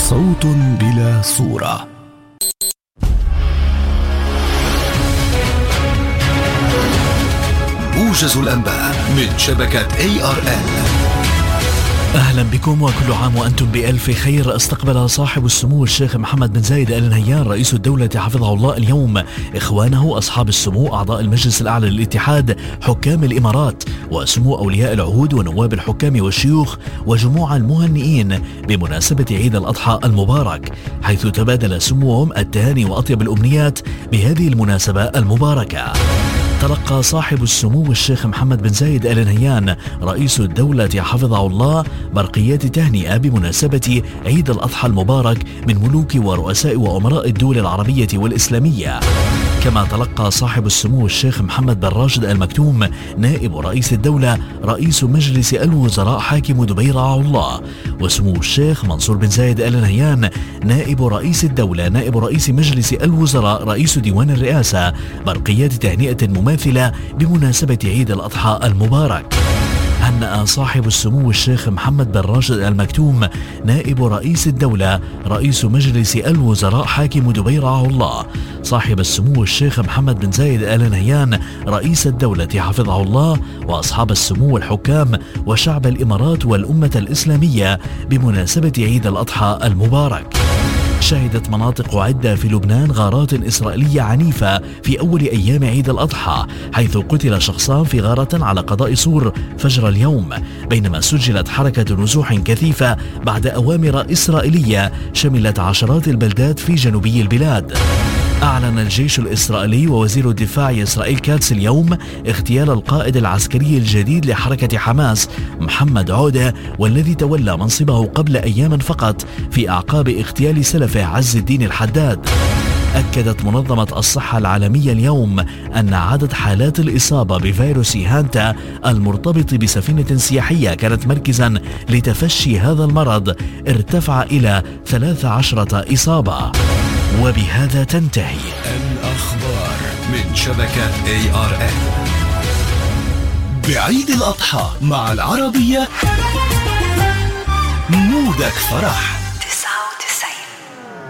صوت بلا صورة. موجز الأنباء من شبكة ARN. أهلا بكم وكل عام وأنتم بألف خير. استقبل صاحب السمو الشيخ محمد بن زايد آل نهيان رئيس الدولة حفظه الله اليوم إخوانه أصحاب السمو أعضاء المجلس الأعلى للاتحاد، حكام الإمارات وسمو أولياء العهود ونواب الحكام والشيوخ وجموع المهنئين بمناسبة عيد الأضحى المبارك، حيث تبادل سموهم التهاني وأطيب الأمنيات بهذه المناسبة المباركة. تلقى صاحب السمو الشيخ محمد بن زايد آل نهيان رئيس الدولة حفظه الله برقيات تهنئة بمناسبة عيد الأضحى المبارك من ملوك ورؤساء وأمراء الدول العربية والإسلامية. كما تلقى صاحب السمو الشيخ محمد بن راشد آل مكتوم نائب رئيس الدولة رئيس مجلس الوزراء حاكم دبي رعاه الله، وسمو الشيخ منصور بن زايد آل نهيان نائب رئيس الدولة نائب رئيس مجلس الوزراء رئيس ديوان الرئاسة برقيات تهنئة مماثلة بمناسبة عيد الأضحى المبارك. هنأ صاحب السمو الشيخ محمد بن راشد آل مكتوم نائب رئيس الدولة رئيس مجلس الوزراء حاكم دبي رعاه الله صاحب السمو الشيخ محمد بن زايد آل نهيان رئيس الدولة حفظه الله وأصحاب السمو الحكام وشعب الإمارات والأمة الإسلامية بمناسبة عيد الأضحى المبارك. شهدت مناطق عدة في لبنان غارات إسرائيلية عنيفة في أول أيام عيد الأضحى، حيث قتل شخصان في غارة على قضاء صور فجر اليوم، بينما سجلت حركة نزوح كثيفة بعد أوامر إسرائيلية شملت عشرات البلدات في جنوبي البلاد. أعلن الجيش الإسرائيلي ووزير الدفاع إسرائيل كاتس اليوم اغتيال القائد العسكري الجديد لحركة حماس محمد عودة، والذي تولى منصبه قبل أيام فقط في أعقاب اغتيال سلفه عز الدين الحداد. أكدت منظمة الصحة العالمية اليوم أن عدد حالات الإصابة بفيروس هانتا المرتبط بسفينة سياحية كانت مركزا لتفشي هذا المرض ارتفع إلى 13 إصابة. وبهذا تنتهي الأخبار من شبكة ARN. بعيد الأضحى مع العربية مودك فرح.